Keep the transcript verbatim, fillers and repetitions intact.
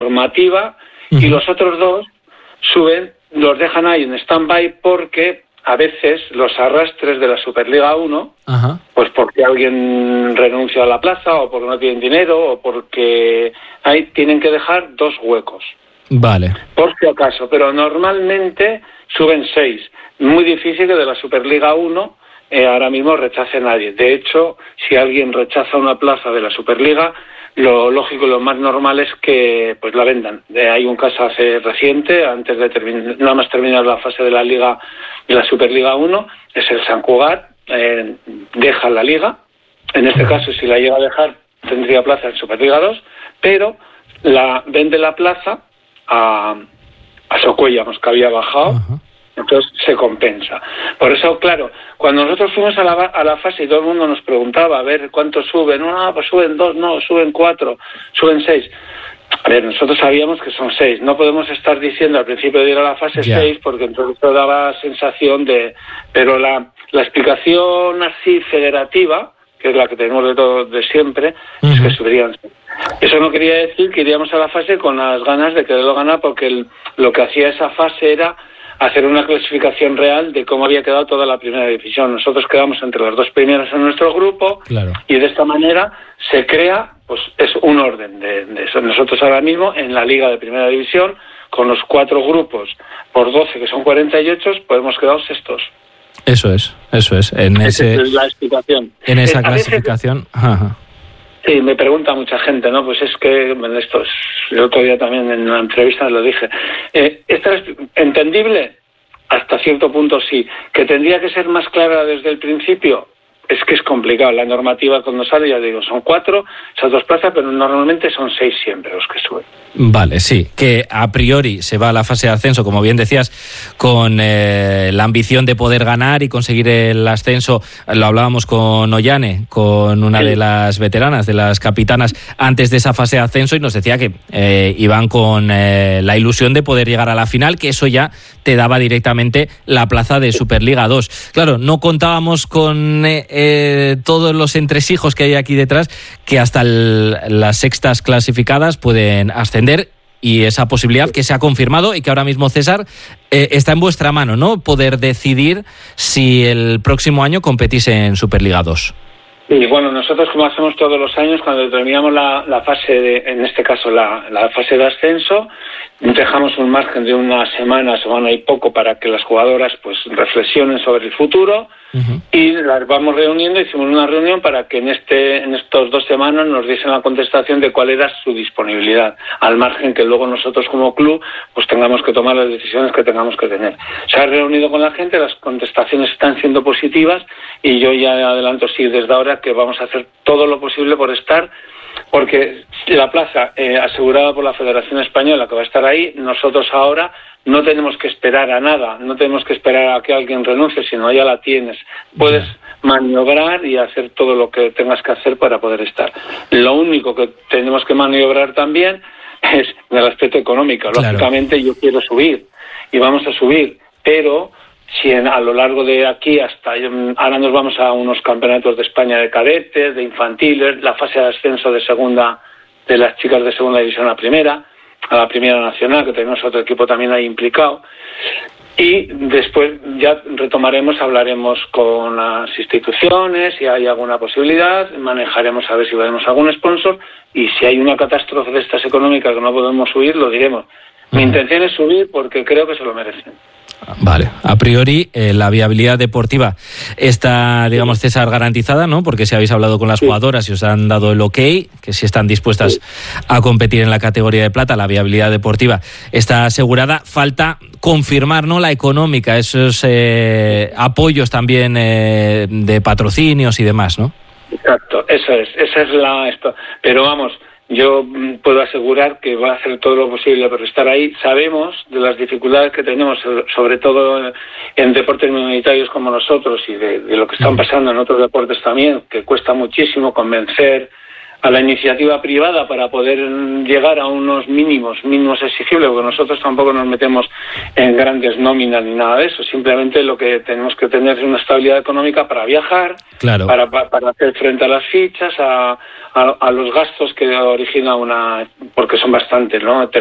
normativa, uh-huh. y los otros dos suben, los dejan ahí en stand-by porque a veces los arrastres de la Superliga uno, uh-huh. pues porque alguien renuncia a la plaza o porque no tienen dinero o porque ahí tienen que dejar dos huecos. Vale. Por si acaso, pero normalmente suben seis. Muy difícil que de la Superliga uno eh, ahora mismo rechace a nadie. De hecho, si alguien rechaza una plaza de la Superliga, lo lógico y lo más normal es que pues la vendan. Eh, hay un caso hace reciente, antes de terminar, nada más terminar la fase de la Liga de la Superliga uno, es el Sant Cugat, eh, deja la Liga. En este caso, si la llega a dejar, tendría plaza en Superliga dos, pero la vende la plaza a, a Socuellamos, que había bajado. Uh-huh. Entonces se compensa. Por eso, claro, cuando nosotros fuimos a la, a la fase y todo el mundo nos preguntaba a ver cuántos suben, no, pues suben dos, no, suben cuatro, suben seis. A ver, nosotros sabíamos que son seis. No podemos estar diciendo al principio de ir a la fase yeah. seis, porque entonces eso daba sensación de... Pero la, la explicación así federativa, que es la que tenemos de todo de siempre, uh-huh. es que subirían. Eso no quería decir que iríamos a la fase con las ganas de quererlo ganar, porque el, lo que hacía esa fase era hacer una clasificación real de cómo había quedado toda la primera división. Nosotros quedamos entre las dos primeras en nuestro grupo, claro. y de esta manera se crea, pues es un orden de, de eso. Nosotros ahora mismo en la Liga de Primera División, con los cuatro grupos por doce, que son cuarenta y ocho, podemos quedar sextos. Eso es, eso es. En ese, esa es la explicación. En esa eh, clasificación... Veces, ajá. Sí, me pregunta mucha gente, ¿no? Pues es que, bueno, esto es, el otro día también en una entrevista lo dije. Eh, ¿Esta es entendible? Hasta cierto punto sí. ¿Que tendría que ser más clara desde el principio? Es que es complicado. La normativa cuando sale, ya digo, son cuatro, esas dos plazas, pero normalmente son seis siempre los que suben. Vale, sí, que a priori se va a la fase de ascenso, como bien decías, con eh, la ambición de poder ganar y conseguir el ascenso. Lo hablábamos con Ollane, con una sí. de las veteranas, de las capitanas, antes de esa fase de ascenso, y nos decía que eh, iban con eh, la ilusión de poder llegar a la final, que eso ya te daba directamente la plaza de Superliga dos. Claro, no contábamos con eh, eh, todos los entresijos que hay aquí detrás, que hasta el, las sextas clasificadas pueden ascender, y esa posibilidad que se ha confirmado y que ahora mismo, César, eh, está en vuestra mano, ¿no? Poder decidir si el próximo año competís en Superliga dos. Y bueno, nosotros, como hacemos todos los años, cuando terminamos la, la fase, de, en este caso la, la fase de ascenso, dejamos un margen de una semana, semana y poco, para que las jugadoras pues reflexionen sobre el futuro, uh-huh. y las vamos reuniendo. Hicimos una reunión para que en este en estos dos semanas nos diesen la contestación de cuál era su disponibilidad, al margen que luego nosotros como club pues tengamos que tomar las decisiones que tengamos que tener. Se ha reunido con la gente, las contestaciones están siendo positivas, y yo ya adelanto sí desde ahora que vamos a hacer todo lo posible por estar, porque la plaza eh, asegurada por la Federación Española, que va a estar ahí, nosotros ahora no tenemos que esperar a nada, no tenemos que esperar a que alguien renuncie, sino ya la tienes. Puedes maniobrar y hacer todo lo que tengas que hacer para poder estar. Lo único que tenemos que maniobrar también es en el aspecto económico. Claro. Lógicamente yo quiero subir y vamos a subir, pero si en, a lo largo de aquí hasta... Ahora nos vamos a unos campeonatos de España de cadetes, de infantiles, la fase de ascenso de segunda, de las chicas de segunda división a primera, a la primera nacional, que tenemos otro equipo también ahí implicado. Y después ya retomaremos, hablaremos con las instituciones, si hay alguna posibilidad, manejaremos a ver si veremos algún sponsor, y si hay una catástrofe de estas económicas que no podemos subir, lo diremos. Mi intención es subir porque creo que se lo merecen. Vale, a priori eh, la viabilidad deportiva está, digamos, César, garantizada, ¿no? Porque si habéis hablado con las sí. jugadoras y os han dado el ok, que si están dispuestas sí. a competir en la categoría de plata, la viabilidad deportiva está asegurada. Falta confirmar, ¿no?, la económica, esos eh, apoyos también eh, de patrocinios y demás, ¿no? Exacto, eso es, esa es la... Esto. Pero vamos... Yo puedo asegurar que va a hacer todo lo posible por estar ahí. Sabemos de las dificultades que tenemos, sobre todo en deportes minoritarios como nosotros, y de, de lo que están pasando en otros deportes también, que cuesta muchísimo convencer a la iniciativa privada para poder llegar a unos mínimos, mínimos exigibles, porque nosotros tampoco nos metemos en grandes nóminas ni nada de eso, simplemente lo que tenemos que tener es una estabilidad económica para viajar, claro. para, para, para hacer frente a las fichas, a, a, a los gastos que origina una, porque son bastantes, ¿no?